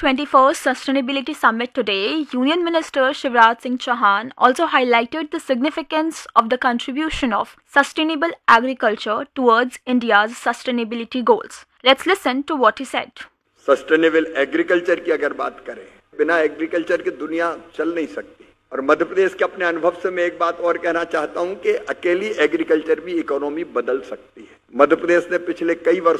21st Sustainability Summit today, Union Minister Shivraj Singh Chauhan also highlighted the significance of the contribution of sustainable agriculture towards India's sustainability goals. Let's listen to what he said. Sustainable agriculture की अगर बात करें, बिना agriculture की दुनिया चल नहीं सकती। और मध्य प्रदेश के अपने अनुभव से मैं एक बात और कहना चाहता हूं कि अकेली एग्रीकल्चर भी इकोनॉमी बदल सकती है। मध्य प्रदेश ने पिछले कई वर्षों